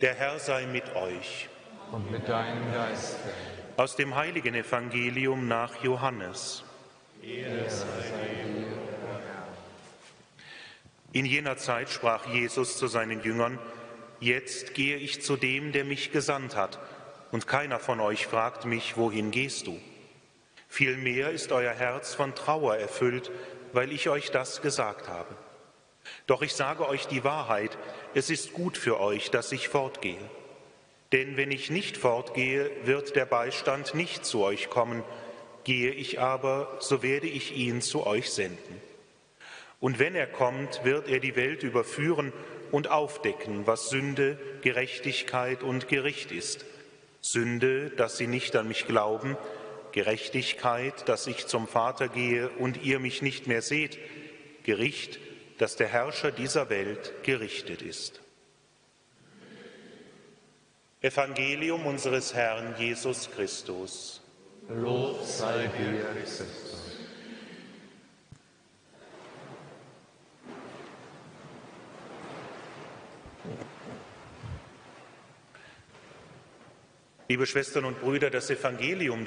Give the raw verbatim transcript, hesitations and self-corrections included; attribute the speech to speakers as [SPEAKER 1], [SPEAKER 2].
[SPEAKER 1] Der Herr sei mit euch.
[SPEAKER 2] Und mit deinem Geiste.
[SPEAKER 1] Aus dem heiligen Evangelium nach Johannes.
[SPEAKER 2] Ehre sei dir, o Herr.
[SPEAKER 1] In jener Zeit sprach Jesus zu seinen Jüngern: Jetzt gehe ich zu dem, der mich gesandt hat, und keiner von euch fragt mich, wohin gehst du? Vielmehr ist euer Herz von Trauer erfüllt, weil ich euch das gesagt habe. Doch ich sage euch die Wahrheit, es ist gut für euch, dass ich fortgehe. Denn wenn ich nicht fortgehe, wird der Beistand nicht zu euch kommen. Gehe ich aber, so werde ich ihn zu euch senden. Und wenn er kommt, wird er die Welt überführen und aufdecken, was Sünde, Gerechtigkeit und Gericht ist. Sünde, dass sie nicht an mich glauben, Gerechtigkeit, dass ich zum Vater gehe und ihr mich nicht mehr seht, Gericht, dass der Herrscher dieser Welt gerichtet ist. Evangelium unseres Herrn Jesus Christus.
[SPEAKER 2] Lob sei dir, Christus.
[SPEAKER 1] Liebe Schwestern und Brüder, das Evangelium,